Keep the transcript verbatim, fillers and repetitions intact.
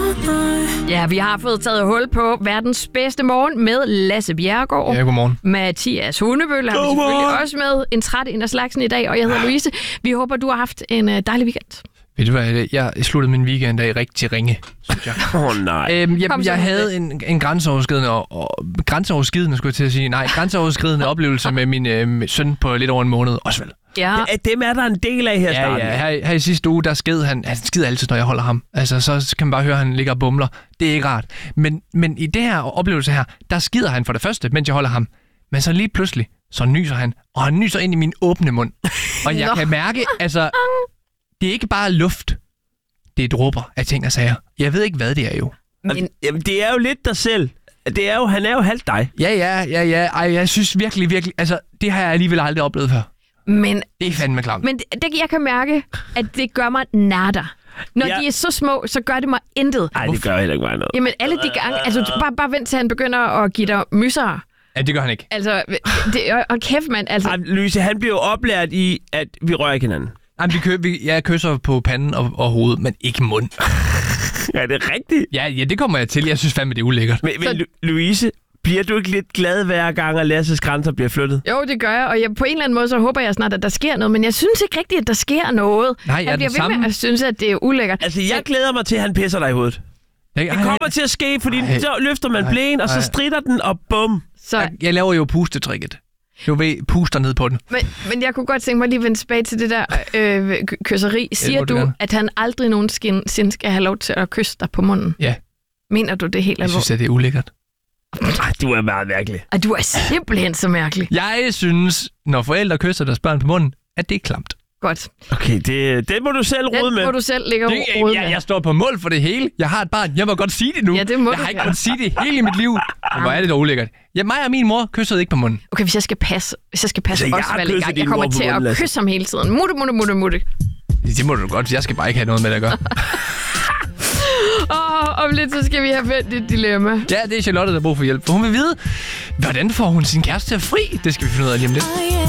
Ja, vi har fået taget hul på verdens bedste morgen med Lasse Bjerregaard. Ja, godmorgen. Mathias Hundebøl har vi selvfølgelig også med. En træt en af slagsen i dag, og jeg hedder Louise. Vi håber, du har haft en dejlig weekend. Ved du hvad, jeg sluttede min weekend af rigtig ringe, synes jeg. Åh oh, nej. Øhm, jeg jeg havde en, en grænseoverskridende, og, og grænseoverskridende, skulle jeg til at sige. Nej, grænseoverskridende oplevelse med min øh, søn på lidt over en måned. Osvald. Ja. Dem er der en del af her Ja, starten. ja. Her, her i sidste uge, der sked han. Han skider altid, når jeg holder ham. Altså, så kan man bare høre, at han ligger og bumler. Det er ikke rart. Men, men i det her oplevelse her, der skider han for det første, mens jeg holder ham. Men så lige pludselig, så nyser han. Og han nyser ind i min åbne mund. Og jeg kan mærke, altså, det er ikke bare luft. Det er dråber af ting og sager. Jeg ved ikke, hvad det er jo. Men, jamen, det er jo lidt dig selv. Det er jo, han er jo halvt dig. Ja, ja, ja, ja. Ej, jeg synes virkelig, virkelig... Altså, det har jeg alligevel aldrig oplevet før. Men, det er fandme klamt. Men det, det, jeg kan mærke, at det gør mig natter. Når ja. de er så små, så gør det mig intet. Nej, det gør heller ikke mig noget. Jamen, alle de gange... Altså, bare, bare vent til, han begynder at give dig myssere. Ja, det gør han ikke. Altså, det, og kæft, mand. Altså. Ej, Louise, han bliver jo oplært i, at vi rører ikke hinanden. Jamen, vi kø- vi, jeg kysser på panden og, og hovedet, men ikke mund. Ja, det er rigtigt. Ja, ja, det kommer jeg til. Jeg synes fandme, det er ulækkert. Men, men Louise, bliver du ikke lidt glad hver gang, at Lasses grænser bliver flyttet? Jo, det gør jeg, og jeg, på en eller anden måde, så håber jeg snart, at der sker noget, men jeg synes ikke rigtigt, at der sker noget. Nej, jeg bliver ved samme... med at synes, at det er ulækkert. Altså, jeg glæder mig til, at han pisser dig i hovedet. Jeg, det kommer ej, til at ske, fordi ej, så løfter man ej, blæen, og så stritter den, og bum. Så... Jeg, jeg laver jo pustetrikket. Du ved, puster ned på den. Men, men jeg kunne godt tænke mig lige at vende tilbage til det der øh, kysseri. Siger du, du at han aldrig nogensinde skal have lov til at kysse dig på munden? Ja. Mener du det helt alvorligt? Jeg synes, at det er ulækkert. Ej, du er meget mærkelig. Ej, du er simpelthen så mærkelig. Jeg synes, når forældre kysser deres børn på munden, at det er klamt. Godt. Okay, det, det må du selv Den rode med. Den må du selv ligge og rode med. Jeg, jeg står på mål for det hele. Jeg har et barn. Jeg må godt sige det nu. Ja, det må jeg du har ikke gerne. godt sige det hele i mit liv. Men hvor er det da ulækkert. Ja, mig og min mor kyssede ikke på munden. Okay, hvis jeg skal passe, hvis jeg skal passe altså, Osvald i gang. Jeg kommer til at kysse ham hele tiden. Mutte, mutte, mutte, mutte. Det må du godt. Jeg skal bare ikke have noget med det at gøre. Og om lidt, så skal vi have vendt et dilemma. Ja, det er Charlotte, der har brug for hjælp. For hun vil vide, hvordan får hun sin kæreste til at fri? Det skal vi finde ud af lige om lidt.